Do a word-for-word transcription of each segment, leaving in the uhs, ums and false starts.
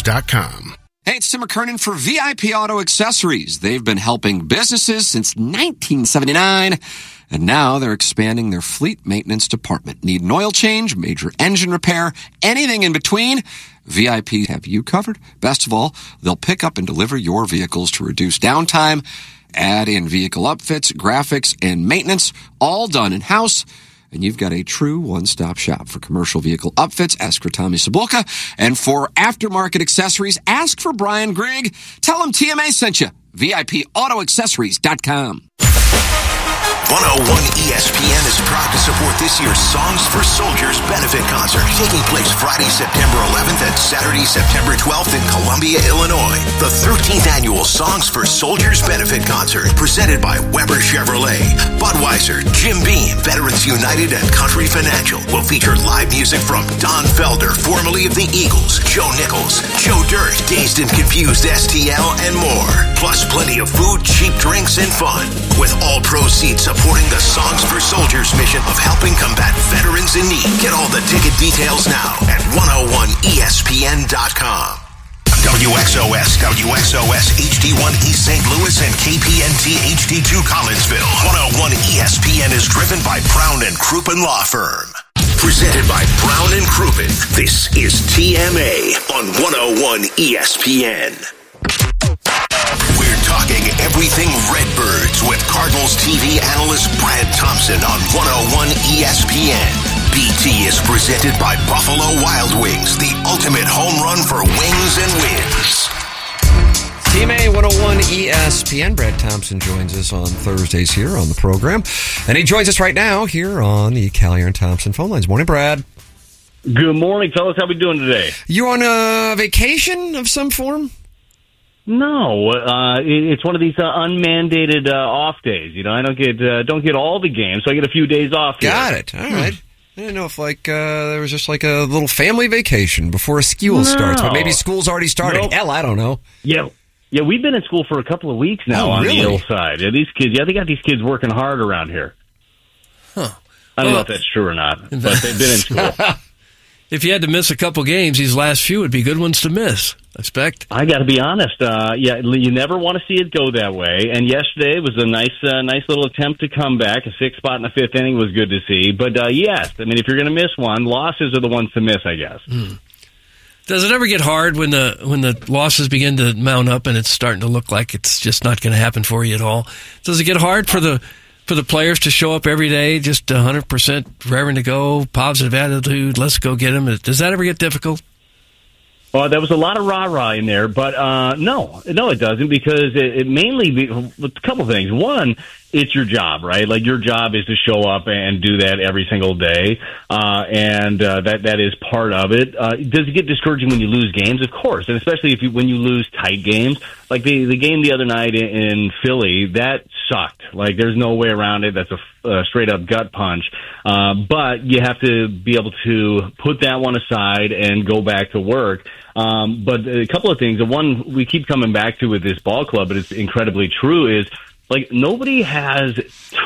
dot com. Hey, it's Tim McKernan for V I P Auto Accessories. They've been helping businesses since nineteen seventy-nine, and now they're expanding their fleet maintenance department. Need an oil change, major engine repair, anything in between? V I P have you covered. Best of all, they'll pick up and deliver your vehicles to reduce downtime, add in vehicle upfits, graphics, and maintenance, all done in-house. And you've got a true one-stop shop for commercial vehicle upfits. Ask for Tommy Cibulka. And for aftermarket accessories, ask for Brian Grigg. Tell him T M A sent you. V I P Auto Accessories dot com. one oh one E S P N is proud to support this year's Songs for Soldiers benefit concert, taking place Friday, September eleventh and Saturday, September twelfth in Columbia, Illinois. The thirteenth annual Songs for Soldiers benefit concert, presented by Weber Chevrolet, Budweiser, Jim Beam, Veterans United, and Country Financial, will feature live music from Don Felder, formerly of the Eagles, Joe Nichols, Joe Dirt, Dazed and Confused S T L, and more. Plus plenty of food, cheap drinks, and fun, with all proceeds supporting the Songs for Soldiers mission of helping combat veterans in need. Get all the ticket details now at one oh one E S P N dot com. W X O S, W X O S H D one East Saint Louis, and K P N T H D two Collinsville. one oh one E S P N is driven by Brown and Crouppen Law Firm. Presented by Brown and Crouppen. This is T M A on one oh one E S P N. We're talking everything Redbirds with Cardinals T V analyst Brad Thompson on one oh one E S P N. B T is presented by Buffalo Wild Wings, the ultimate home run for wings and wins. T M A one oh one E S P N. Brad Thompson joins us on Thursdays here on the program. And he joins us right now here on the Callier and Thompson phone lines. Morning, Brad. Good morning, fellas. How we doing today? You on a vacation of some form? No, uh, it's one of these uh, unmandated uh, off days. You know, I don't get uh, don't get all the games, so I get a few days off here. Got it. All right. I didn't know if like uh, there was just like a little family vacation before school no. starts, but maybe school's already started. Nope. Hell, I don't know. Yeah, yeah, we've been in school for a couple of weeks now oh, on really? the ill side. Yeah, these kids, yeah, they got these kids working hard around here. Huh. I don't well, know if that's true or not, but they've been in school. If you had to miss a couple games, these last few would be good ones to miss. I expect. I got to be honest. Uh, yeah, you never want to see it go that way. And yesterday was a nice, uh, nice little attempt to come back. A six spot in the fifth inning was good to see. But uh, yes, I mean, if you're going to miss one, losses are the ones to miss, I guess. Hmm. Does it ever get hard when the when the losses begin to mount up and it's starting to look like it's just not going to happen for you at all? Does it get hard for the for the players to show up every day, just one hundred percent raring to go, positive attitude, let's go get them? Does that ever get difficult? Well, there was a lot of rah-rah in there, but uh, no, no, it doesn't, because it, it mainly, be, a couple things. One, it's your job, right? Like, your job is to show up and do that every single day, uh, and uh, that that is part of it. Uh, does it get discouraging when you lose games? Of course, and especially if you, when you lose tight games. Like the, the game the other night in, in Philly, that sucked. Like, there's no way around it. That's a, a straight-up gut punch. Uh, but you have to be able to put that one aside and go back to work. Um, but a couple of things. The one we keep coming back to with this ball club, but it's incredibly true, is like nobody has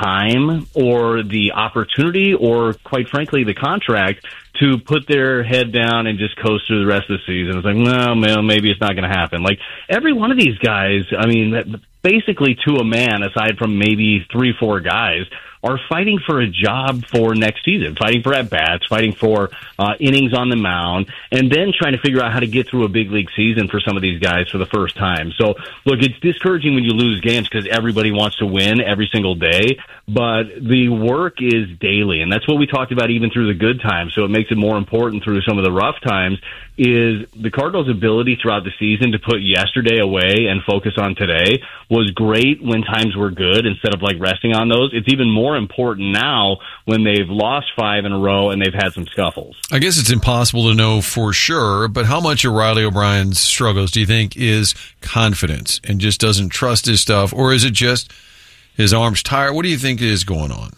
time or the opportunity or, quite frankly, the contract to put their head down and just coast through the rest of the season. It's like, no, man, maybe it's not going to happen. Like, every one of these guys, I mean, basically to a man, aside from maybe three, four guys, are fighting for a job for next season, fighting for at-bats, fighting for uh, innings on the mound, and then trying to figure out how to get through a big league season for some of these guys for the first time. So, look, it's discouraging when you lose games because everybody wants to win every single day, but the work is daily, and that's what we talked about even through the good times, so it makes it more important through some of the rough times, is the Cardinals' ability throughout the season to put yesterday away and focus on today was great when times were good instead of, like, resting on those. It's even more important now when they've lost five in a row and they've had some scuffles. I guess it's impossible to know for sure, but how much of Riley O'Brien's struggles do you think is confidence and just doesn't trust his stuff, or is it just his arm's tired? What do you think is going on?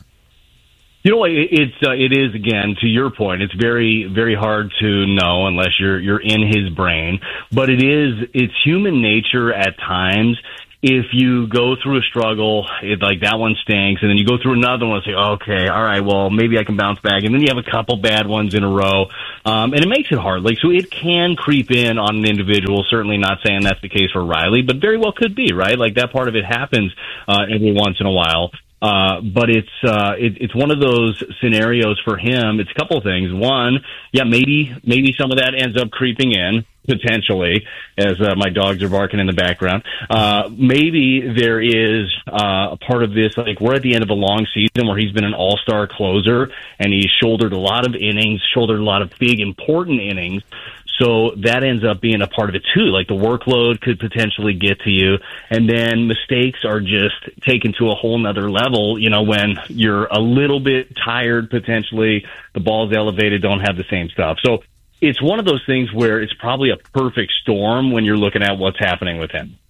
You know, it's uh, it is, again, to your point, it's very, very hard to know unless you're you're in his brain. But it is it's human nature at times. if you go through a struggle, it, like that one stinks, and then you go through another one and say, okay, all right, well, maybe I can bounce back, and then you have a couple bad ones in a row, um, and it makes it hard. Like, so it can creep in on an individual, certainly not saying that's the case for Riley, but very well could be, right? Like, that part of it happens uh, every once in a while. Uh, but it's, uh, it, it's one of those scenarios for him. It's a couple of things. One, yeah, maybe, maybe some of that ends up creeping in, potentially, as uh, my dogs are barking in the background. Uh, maybe there is uh, a part of this, like we're at the end of a long season where he's been an all-star closer, and he's shouldered a lot of innings, shouldered a lot of big, important innings. So that ends up being a part of it too. Like the workload could potentially get to you, and then mistakes are just taken to a whole nother level. You know, when you're a little bit tired, potentially the ball's elevated, don't have the same stuff. So it's one of those things where it's probably a perfect storm when you're looking at what's happening with him.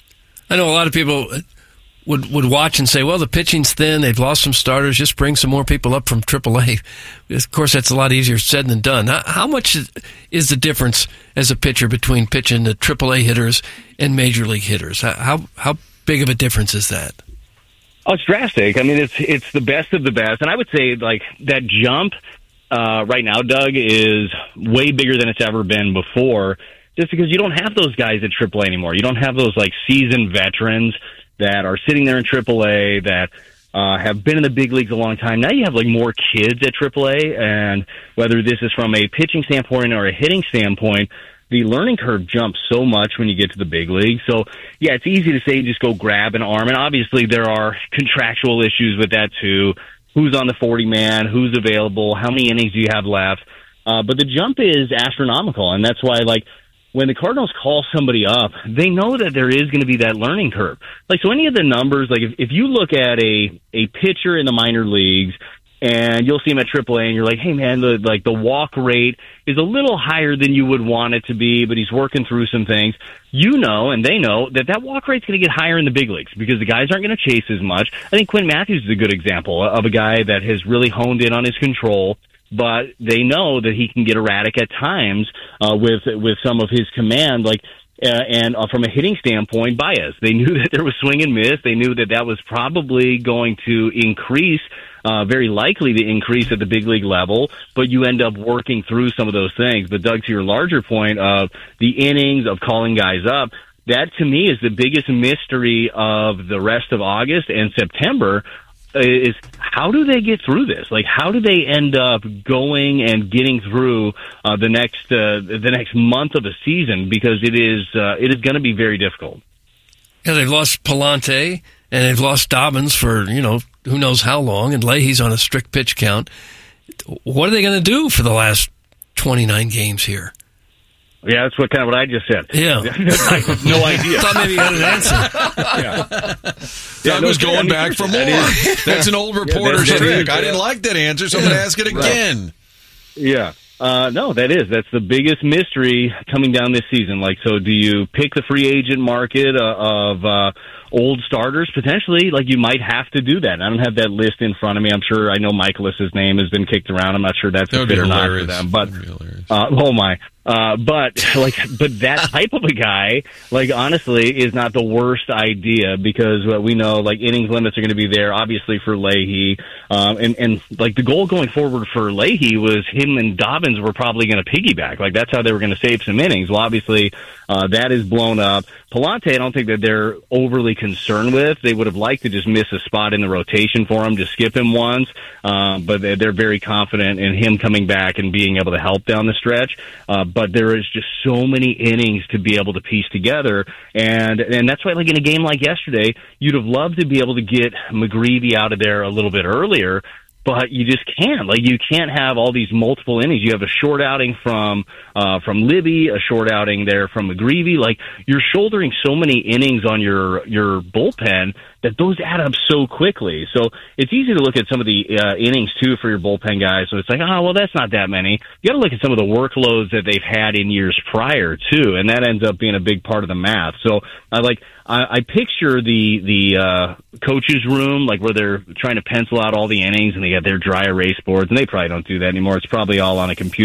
I know a lot of people would would watch and say, well, the pitching's thin, they've lost some starters, just bring some more people up from triple A. Of course, that's a lot easier said than done. How, how much is the difference as a pitcher between pitching to triple A hitters and major league hitters? How how big of a difference is that? Oh, it's drastic. I mean, it's it's the best of the best. And I would say, like, that jump uh, right now, Doug, is way bigger than it's ever been before, just because you don't have those guys at triple A anymore. You don't have those, like, seasoned veterans that are sitting there in triple A that uh, have been in the big leagues a long time. Now you have, like, more kids at triple A, and whether this is from a pitching standpoint or a hitting standpoint, the learning curve jumps so much when you get to the big league. So, yeah, it's easy to say just go grab an arm, and obviously there are contractual issues with that too. Who's on the forty-man, who's available, how many innings do you have left? Uh, but the jump is astronomical, and that's why, like, when the Cardinals call somebody up, they know that there is going to be that learning curve. Like, so any of the numbers, like if, if you look at a, a pitcher in the minor leagues and you'll see him at triple A and you're like, hey man, the, like the walk rate is a little higher than you would want it to be, but he's working through some things. You know, and they know that that walk rate's going to get higher in the big leagues because the guys aren't going to chase as much. I think Quinn Matthews is a good example of a guy that has really honed in on his control, but they know that he can get erratic at times uh, with with some of his command, like uh, and uh, from a hitting standpoint, Baez. They knew that there was swing and miss. They knew that that was probably going to increase, uh, very likely to increase at the big league level, but you end up working through some of those things. But Doug, to your larger point of the innings, of calling guys up, that to me is the biggest mystery of the rest of August and September. Is how do they get through this? Like, how do they end up going and getting through uh, the next uh, the next month of the season? Because it is uh, it is going to be very difficult. Yeah, they've lost Palante and they've lost Dobbins for, you know, who knows how long, and Leahy's on a strict pitch count. What are they going to do for the last twenty-nine games here? Yeah, that's what kind of what I just said. Yeah. I have no idea. I thought maybe you had an answer. yeah. yeah, I was going back for more. That's an old reporter's yeah, trick. I didn't like that answer, so I'm going to ask it again. Right. Yeah. Uh, no, that is. That's the biggest mystery coming down this season. Like, so do you pick the free agent market uh, of uh, old starters? Potentially, like, you might have to do that. I don't have that list in front of me. I'm sure I know Michaelis's name has been kicked around. I'm not sure that's a fit or not for them. But, uh, oh, my. Uh, but like, but that type of a guy, like, honestly, is not the worst idea because uh, we know, like, innings limits are going to be there, obviously, for Leahy. Um, and, and, like, the goal going forward for Leahy was him and Dobbins were probably going to piggyback. Like, that's how they were going to save some innings. Well, obviously, uh, that is blown up. Palante, I don't think that they're overly concerned with. They would have liked to just miss a spot in the rotation for him, just skip him once. Um, but they're, they're very confident in him coming back and being able to help down the stretch. Uh, but there is just so many innings to be able to piece together. And, and that's why, like, in a game like yesterday, you'd have loved to be able to get McGreevy out of there a little bit earlier, but you just can't. Like, you can't have all these multiple innings. You have a short outing from uh, from Libby, a short outing there from McGreevy. Like, you're shouldering so many innings on your your bullpen that those add up so quickly. So it's easy to look at some of the uh, innings, too, for your bullpen guys. So it's like, oh, well, that's not that many. You got to look at some of the workloads that they've had in years prior, too, and that ends up being a big part of the math. So I like I, I picture the the uh, coach's room, like, where they're trying to pencil out all the innings, and they got their dry erase boards, and they probably don't do that anymore. It's probably all on a computer.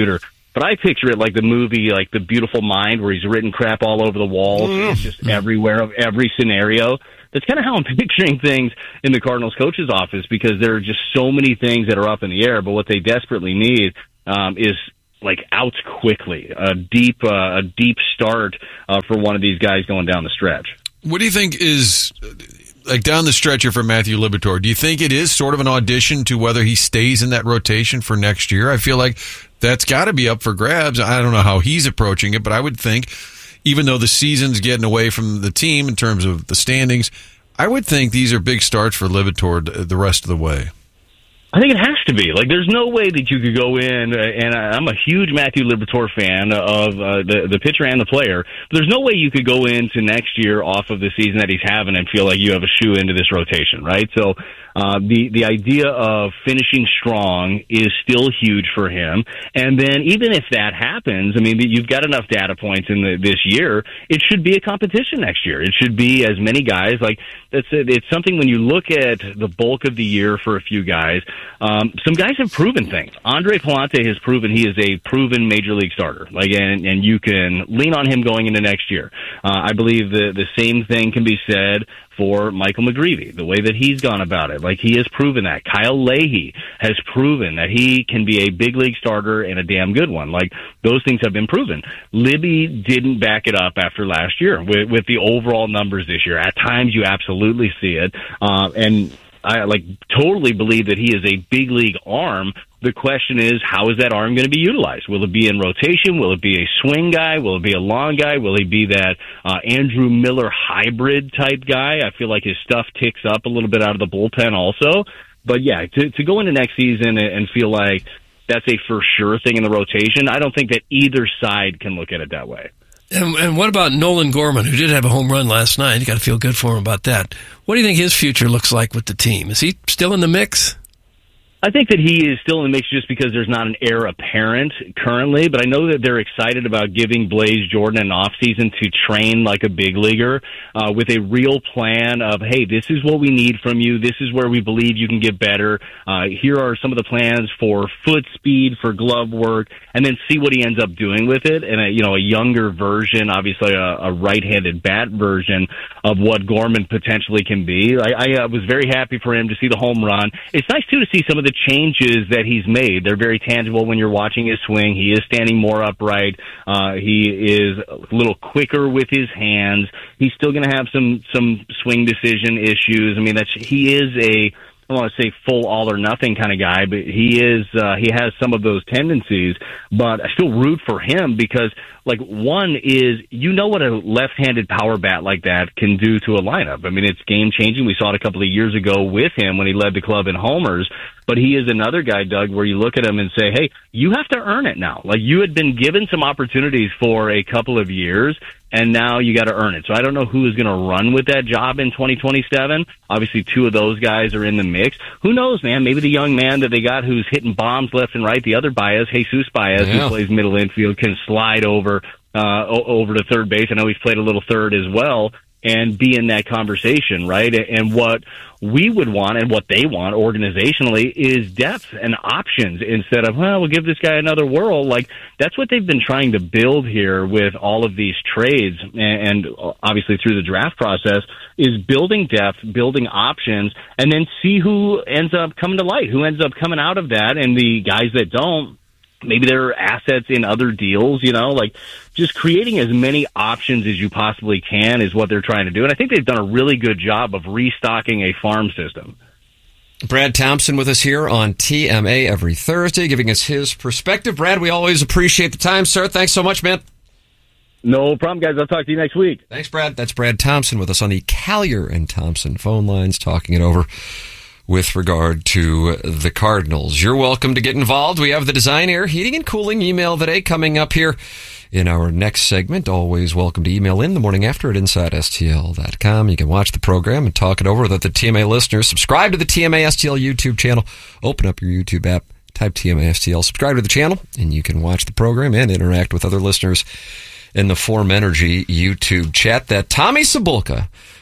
but I picture it like the movie, like The Beautiful Mind, where he's written crap all over the walls. Mm. It's just everywhere of every scenario. That's kind of how I'm picturing things in the Cardinals coach's office, because there are just so many things that are up in the air. But what they desperately need um, is like outs quickly, a deep, uh, a deep start uh, for one of these guys going down the stretch. What do you think is like down the stretcher for Matthew Liberatore? Do you think it is sort of an audition to whether he stays in that rotation for next year? I feel like that's got to be up for grabs. I don't know how he's approaching it, but I would think, even though the season's getting away from the team in terms of the standings, I would think these are big starts for Liberatore the rest of the way. I think it has to be. Like, there's no way that you could go in, and I'm a huge Matthew Liberatore fan of uh, the the pitcher and the player. But there's no way you could go into next year off of the season that he's having and feel like you have a shoe into this rotation, right? So uh, the the idea of finishing strong is still huge for him. And then even if that happens, I mean, you've got enough data points in the, this year. It should be a competition next year. It should be as many guys. Like, that's it. It's something when you look at the bulk of the year for a few guys. Um, some guys have proven things. Andre Palante has proven he is a proven major league starter. Like, and, and you can lean on him going into next year. Uh, I believe the the same thing can be said for Michael McGreevy, the way that he's gone about it. Like, he has proven that. Kyle Leahy has proven that he can be a big league starter and a damn good one. Like, those things have been proven. Libby didn't back it up after last year with, with the overall numbers this year. At times, you absolutely see it. Uh, and I like totally believe that he is a big league arm. The question is, how is that arm going to be utilized? Will it be in rotation? Will it be a swing guy? Will it be a long guy? Will he be that uh, Andrew Miller hybrid type guy? I feel like his stuff ticks up a little bit out of the bullpen also. But yeah, to, to go into next season and feel like that's a for sure thing in the rotation, I don't think that either side can look at it that way. And, and what about Nolan Gorman, who did have a home run last night? You got to feel good for him about that. What do you think his future looks like with the team? Is he still in the mix? I think that he is still in the mix just because there's not an heir apparent currently, but I know that they're excited about giving Blaze Jordan an offseason to train like a big leaguer uh, with a real plan of, hey, this is what we need from you. This is where we believe you can get better. Uh, here are some of the plans for foot speed, for glove work, and then see what he ends up doing with it. And, a, you know, a younger version, obviously a, a right-handed bat version of what Gorman potentially can be. I, I uh, was very happy for him to see the home run. It's nice, too, to see some of the changes that he's made. They're very tangible when you're watching his swing. He is standing more upright. Uh, he is a little quicker with his hands. He's still going to have some, some swing decision issues. I mean, that's, he is a, I don't want to say full all or nothing kind of guy, but he is, uh, he has some of those tendencies, but I still root for him because, like, one is, you know what a left-handed power bat like that can do to a lineup. I mean, it's game-changing. We saw it a couple of years ago with him when he led the club in homers, but he is another guy, Doug, where you look at him and say, hey, you have to earn it now. Like, you had been given some opportunities for a couple of years, and now you got to earn it. So I don't know who is going to run with that job in twenty twenty-seven. Obviously, two of those guys are in the mix. Who knows, man? Maybe the young man that they got who's hitting bombs left and right, the other Baez, Jesus Baez, yeah. who plays middle infield, can slide over uh, over to third base. I know he's played a little third as well, and be in that conversation, right? And what we would want and what they want organizationally is depth and options instead of, well, we'll give this guy another whirl. Like, that's what they've been trying to build here with all of these trades and obviously through the draft process is building depth, building options, and then see who ends up coming to light, who ends up coming out of that. And the guys that don't, maybe there are assets in other deals, you know, like just creating as many options as you possibly can is what they're trying to do. And I think they've done a really good job of restocking a farm system. Brad Thompson with us here on T M A every Thursday, giving us his perspective. Brad, we always appreciate the time, sir. Thanks so much, man. No problem, guys. I'll talk to you next week. Thanks, Brad. That's Brad Thompson with us on the Callier and Thompson phone lines, talking it over with regard to the Cardinals. You're welcome to get involved. We have the Design Air Heating and Cooling email of the day coming up here in our next segment. Always welcome to email in the morning after at inside S T L dot com. You can watch the program and talk it over with the T M A listeners. Subscribe to the T M A S T L YouTube channel. Open up your YouTube app, type T M A S T L, subscribe to the channel, and you can watch the program and interact with other listeners in the Form Energy YouTube chat. That Tommy Cebulka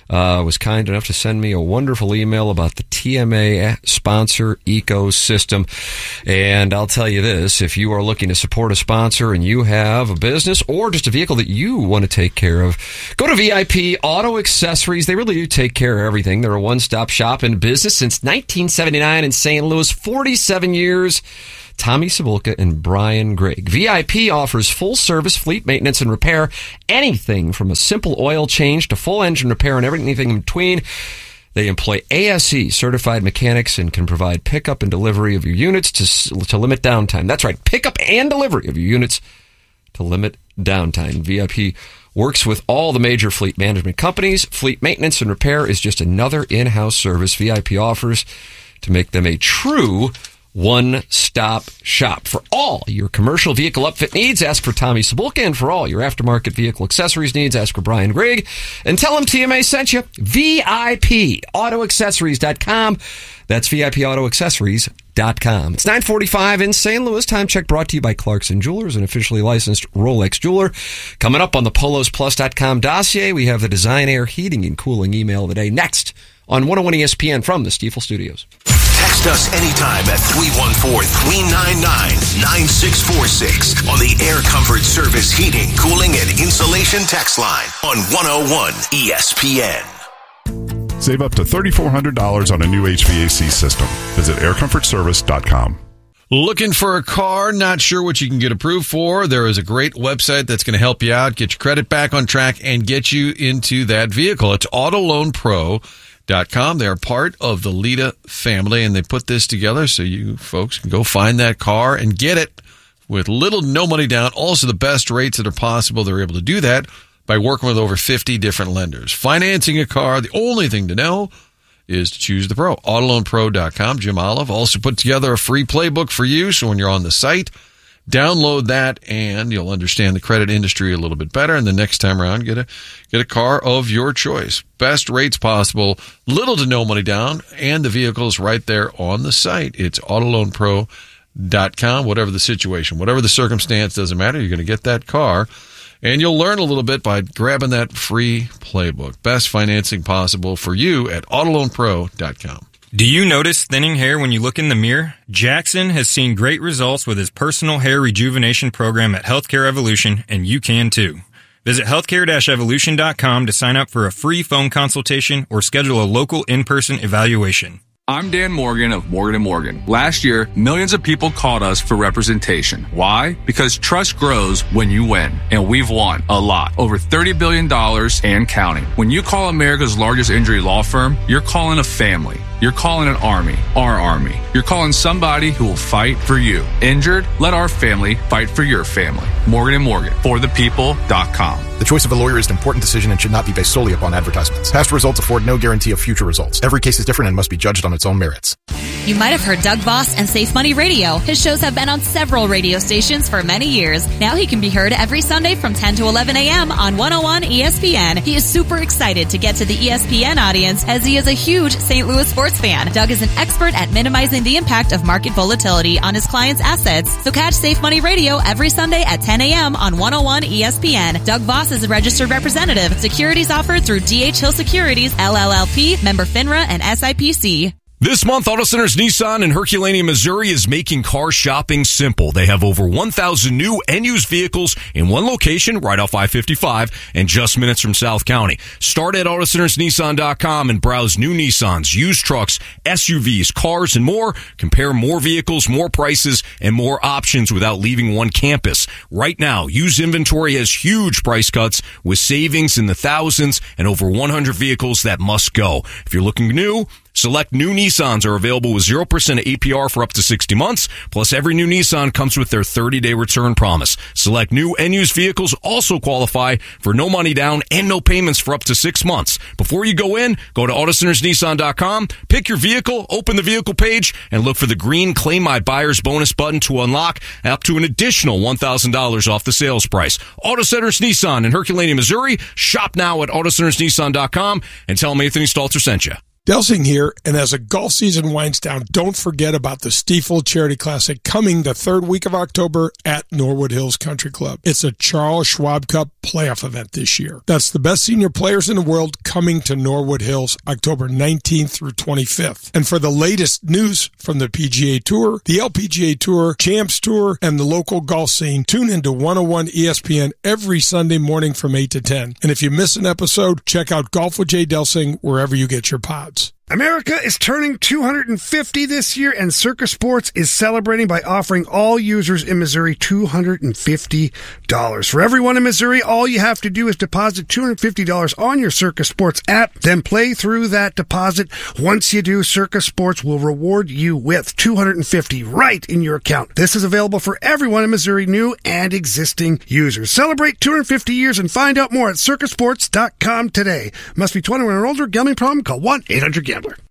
uh, was kind enough to send me a wonderful email about the T M A sponsor ecosystem. And I'll tell you this, if you are looking to support a sponsor and you have a business or just a vehicle that you want to take care of, go to V I P Auto Accessories. They really do take care of everything. They're a one-stop shop in business since nineteen seventy-nine in Saint Louis, forty-seven years. Tommy Cibulka and Brian Gregg. V I P offers full-service fleet maintenance and repair, anything from a simple oil change to full engine repair and everything in between. They employ A S E certified mechanics and can provide pickup and delivery of your units to to limit downtime. That's right, pickup and delivery of your units to limit downtime. V I P works with all the major fleet management companies. Fleet maintenance and repair is just another in-house service V I P offers to make them a true one-stop shop. For all your commercial vehicle upfit needs, ask for Tommy Cibulka, and for all your aftermarket vehicle accessories needs, ask for Brian Gregg. And tell them T M A sent you. V I P Auto Accessories dot com. That's V I P Auto Accessories dot com. It's nine forty-five in Saint Louis. Time check brought to you by Clarkson Jewelers, an officially licensed Rolex jeweler. Coming up on the Polos Plus dot com dossier, we have the Design Air Heating and Cooling email of the day next on one oh one E S P N from the Stiefel Studios. Text us anytime at three one four, three nine nine, nine six four six on the Air Comfort Service Heating, Cooling, and Insulation text line on one oh one E S P N. Save up to three thousand four hundred dollars on a new H V A C system. Visit air comfort service dot com. Looking for a car, not sure what you can get approved for? There is a great website that's going to help you out, get your credit back on track, and get you into that vehicle. It's auto loan pro dot com. They are part of the Lita family, and they put this together so you folks can go find that car and get it with little to no money down. Also, the best rates that are possible. They're able to do that by working with over fifty different lenders. Financing a car, the only thing to know is to choose the pro. auto loan pro dot com. Jim Olive also put together a free playbook for you, so when you're on the site, download that and you'll understand the credit industry a little bit better. And the next time around, get a get a car of your choice. Best rates possible, little to no money down, and the vehicle's right there on the site. It's auto loan pro dot com. Whatever the situation, whatever the circumstance, doesn't matter. You're going to get that car. And you'll learn a little bit by grabbing that free playbook. Best financing possible for you at auto loan pro dot com. Do you notice thinning hair when you look in the mirror? Jackson has seen great results with his personal hair rejuvenation program at Healthcare Evolution, and you can too. Visit healthcare dash evolution dot com to sign up for a free phone consultation or schedule a local in-person evaluation. I'm Dan Morgan of Morgan and Morgan. Last year, millions of people called us for representation. Why? Because trust grows when you win. And we've won a lot. Over thirty billion dollars and counting. When you call America's largest injury law firm, you're calling a family. You're calling an army. Our army. You're calling somebody who will fight for you. Injured? Let our family fight for your family. Morgan and Morgan. For the people dot com. The choice of a lawyer is an important decision and should not be based solely upon advertisements. Past results afford no guarantee of future results. Every case is different and must be judged on its own merits. You might have heard Doug Voss and Safe Money Radio. His shows have been on several radio stations for many years. Now he can be heard every Sunday from ten to eleven a.m. on one oh one E S P N. He is super excited to get to the E S P N audience as he is a huge Saint Louis sports fan. Doug is an expert at minimizing the impact of market volatility on his clients' assets. So catch Safe Money Radio every Sunday at ten a.m. on one oh one E S P N. Doug Voss is a registered representative. Securities offered through D H Hill Securities, L L L P, member FINRA, and S I P C. This month, Auto Centers Nissan in Herculaneum, Missouri is making car shopping simple. They have over one thousand new and used vehicles in one location right off I fifty-five and just minutes from South County. Start at auto centers nissan dot com and browse new Nissans, used trucks, S U Vs, cars, and more. Compare more vehicles, more prices, and more options without leaving one campus. Right now, used inventory has huge price cuts with savings in the thousands and over one hundred vehicles that must go. If you're looking new, select new Nissans are available with zero percent A P R for up to sixty months. Plus, every new Nissan comes with their thirty-day return promise. Select new and used vehicles also qualify for no money down and no payments for up to six months. Before you go in, go to auto centers nissan dot com, pick your vehicle, open the vehicle page, and look for the green Claim My Buyer's Bonus button to unlock up to an additional one thousand dollars off the sales price. Auto Centers Nissan in Herculaneum, Missouri. Shop now at auto centers nissan dot com and tell them Anthony Stalter sent you. Delsing here, and as the golf season winds down, don't forget about the Stiefel Charity Classic coming the third week of October at Norwood Hills Country Club. It's a Charles Schwab Cup playoff event this year. That's the best senior players in the world coming to Norwood Hills October nineteenth through twenty-fifth. And for the latest news from the P G A Tour, the L P G A Tour, Champs Tour, and the local golf scene, tune into one oh one E S P N every Sunday morning from eight to ten. And if you miss an episode, check out Golf with Jay Delsing wherever you get your pods. America is turning two hundred fifty this year, and Circa Sports is celebrating by offering all users in Missouri two hundred fifty dollars. For everyone in Missouri, all you have to do is deposit two hundred fifty dollars on your Circa Sports app, then play through that deposit. Once you do, Circa Sports will reward you with two hundred fifty dollars right in your account. This is available for everyone in Missouri, new and existing users. Celebrate two hundred fifty years and find out more at circa sports dot com today. Must be twenty-one or older. Gambling problem? Call one eight hundred gambler.